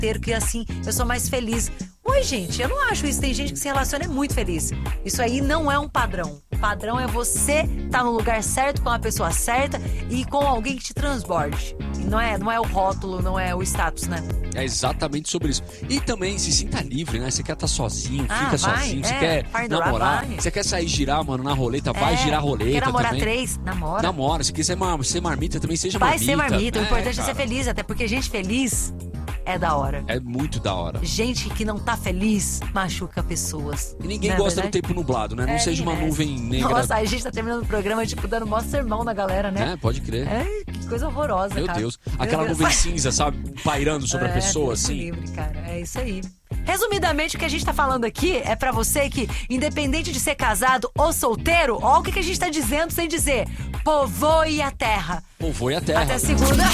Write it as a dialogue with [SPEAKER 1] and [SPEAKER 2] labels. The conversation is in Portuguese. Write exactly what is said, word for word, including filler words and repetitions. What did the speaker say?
[SPEAKER 1] solteiro, que assim, eu sou mais feliz. Oi, gente, eu não acho isso. Tem gente que se relaciona e é muito feliz. Isso aí não é um padrão. O padrão é você estar no lugar certo, com a pessoa certa e com alguém que te transborde. E não é, não é o rótulo, não é o status, né?
[SPEAKER 2] É exatamente sobre isso. E também se sinta livre, né? Você quer estar sozinho,
[SPEAKER 1] Ah,
[SPEAKER 2] fica
[SPEAKER 1] vai,
[SPEAKER 2] sozinho. Você
[SPEAKER 1] é,
[SPEAKER 2] quer
[SPEAKER 1] find the
[SPEAKER 2] namorar,
[SPEAKER 1] right.
[SPEAKER 2] você quer sair girar, mano, na roleta, vai
[SPEAKER 1] É,
[SPEAKER 2] girar a roleta
[SPEAKER 1] quer namorar
[SPEAKER 2] também.
[SPEAKER 1] três? Namora.
[SPEAKER 2] Namora. Se quiser mar- ser marmita, também seja
[SPEAKER 1] Vai
[SPEAKER 2] marmita.
[SPEAKER 1] ser marmita. O
[SPEAKER 2] É,
[SPEAKER 1] importante é
[SPEAKER 2] cara,
[SPEAKER 1] ser feliz, até porque gente feliz é da hora.
[SPEAKER 2] É muito da hora.
[SPEAKER 1] Gente que não tá feliz machuca pessoas.
[SPEAKER 2] E ninguém
[SPEAKER 1] Não é
[SPEAKER 2] gosta do
[SPEAKER 1] verdade?
[SPEAKER 2] tempo nublado, né? Não
[SPEAKER 1] É,
[SPEAKER 2] seja uma
[SPEAKER 1] é.
[SPEAKER 2] nuvem negra.
[SPEAKER 1] Nossa, a gente tá terminando o programa, tipo, dando mó sermão na galera, né?
[SPEAKER 2] É, pode crer.
[SPEAKER 1] É, que coisa horrorosa,
[SPEAKER 2] Meu
[SPEAKER 1] cara.
[SPEAKER 2] Deus.
[SPEAKER 1] Meu
[SPEAKER 2] Aquela
[SPEAKER 1] Deus.
[SPEAKER 2] nuvem cinza, sabe? Pairando sobre a
[SPEAKER 1] É,
[SPEAKER 2] pessoa,
[SPEAKER 1] Deus
[SPEAKER 2] assim.
[SPEAKER 1] livre, cara. É isso aí. Resumidamente, o que a gente tá falando aqui é pra você que, independente de ser casado ou solteiro, ó o que, que a gente tá dizendo sem dizer. Povoe a terra.
[SPEAKER 2] Povoe a terra.
[SPEAKER 1] Até segunda.